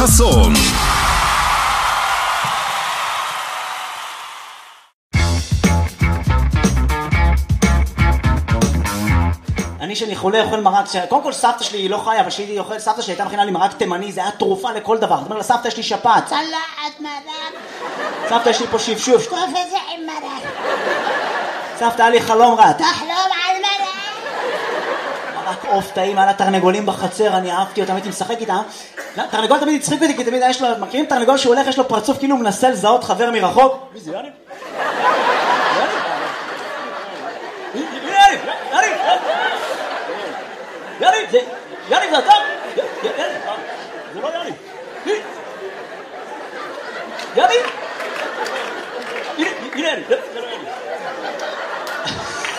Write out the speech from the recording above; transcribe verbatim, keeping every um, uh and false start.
חסון. אני שאני חולה אוכל מרק, קודם כל סבתא שלי היא לא חיה, אבל שהיא אוכל, סבתא שלי הייתה מכינה לי מרק תימני, זה היה תרופה לכל דבר. זאת אומרת, סבתא יש לי שפעת, צלחת מרק. סבתא יש לי פה שפשוף, שטוף את זה עם מרק. סבתא היה לי חלום רע, תחלום על מרק. מרק עוף טעים, היה לה תרנגולים בחצר, אני אהבתי אותם, הייתי משחק איתם. תרנגול תמיד הצחיק אותי, כי תמיד יש לו, מכירים תרנגול שהוא הולך, יש לו פרצוף כאילו הוא מנסה לזהות חבר מרחוק. מי זה, יאני? יאני? יאני, זה, יאני, זה אתה?